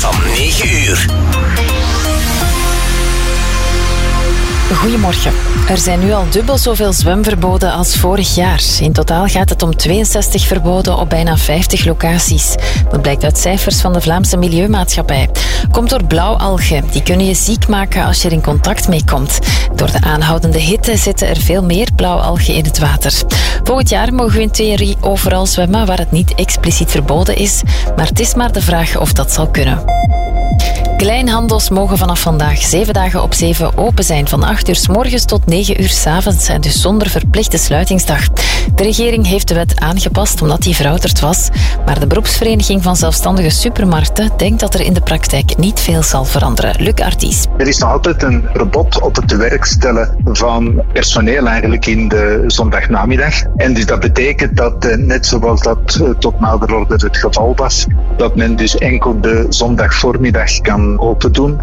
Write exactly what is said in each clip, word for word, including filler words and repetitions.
van negen uur. Goedemorgen. Er zijn nu al dubbel zoveel zwemverboden als vorig jaar. In totaal gaat het om tweeënzestig verboden op bijna vijftig locaties. Dat blijkt uit cijfers van de Vlaamse Milieumaatschappij. Komt door blauwalgen. Die kunnen je ziek maken als je er in contact mee komt. Door de aanhoudende hitte zitten er veel meer blauwalgen in het water. Volgend jaar mogen we in theorie overal zwemmen waar het niet expliciet verboden is. Maar het is maar de vraag of dat zal kunnen. Kleinhandels mogen vanaf vandaag zeven dagen op zeven open zijn, van acht uur 's morgens tot negen uur 's avonds en dus zonder verplichte sluitingsdag. De regering heeft de wet aangepast omdat die verouderd was, maar de beroepsvereniging van zelfstandige supermarkten denkt dat er in de praktijk niet veel zal veranderen. Luc Arties. Er is nog altijd een verbod op het tewerkstellen van personeel eigenlijk in de zondagnamiddag. En dus dat betekent dat, net zoals dat tot nader orde het geval was, dat men dus enkel de zondagvoormiddag kan open doen.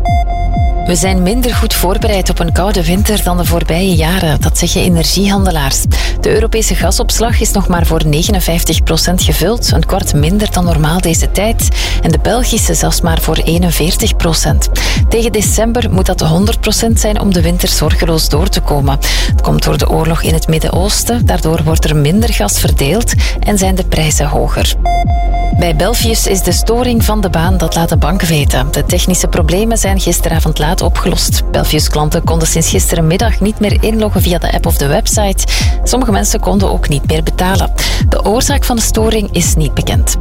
We zijn minder goed voorbereid op een koude winter dan de voorbije jaren, dat zeggen energiehandelaars. De Europese gasopslag is nog maar voor negenenvijftig procent gevuld, een kwart minder dan normaal deze tijd, en de Belgische zelfs maar voor eenenveertig procent. Tegen december moet dat honderd procent zijn om de winter zorgeloos door te komen. Het komt door de oorlog in het Midden-Oosten, daardoor wordt er minder gas verdeeld en zijn de prijzen hoger. Bij Belfius is de storing van de baan, dat laat de bank weten. De technische problemen zijn gisteravond laat opgelost. Belfius-klanten konden sinds gisterenmiddag niet meer inloggen via de app of de website. Sommige mensen konden ook niet meer betalen. De oorzaak van de storing is niet bekend.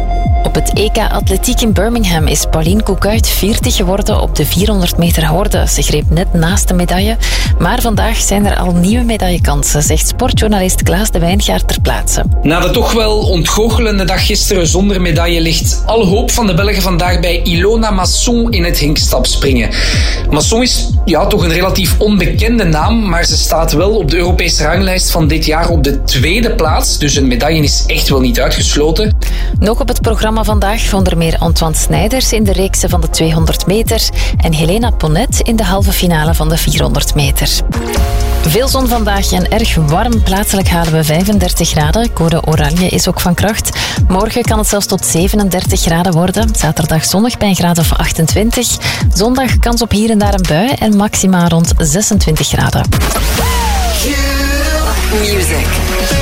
Op het E K Atletiek in Birmingham is Pauline Koekuit vierde geworden op de vierhonderd meter horde. Ze greep net naast de medaille. Maar vandaag zijn er al nieuwe medaillekansen, zegt sportjournalist Klaas de Wijngaard ter plaatse. Na de toch wel ontgoochelende dag gisteren zonder medaille ligt alle hoop van de Belgen vandaag bij Ilona Masson in het hinkstapspringen. Masson is ja, toch een relatief onbekende naam, maar ze staat wel op de Europese ranglijst van dit jaar op de tweede plaats. Dus een medaille is echt wel niet uitgesloten. Nog op het programma vandaag onder meer Antoine Snijders in de reekse van de tweehonderd meter en Helena Ponnet in de halve finale van de vierhonderd meter. Veel zon vandaag en erg warm. Plaatselijk halen we vijfendertig graden. Code oranje is ook van kracht. Morgen kan het zelfs tot zevenendertig graden worden. Zaterdag zonnig bij een graad of achtentwintig. Zondag kans op hier en daar een bui en maxima rond zesentwintig graden. Music.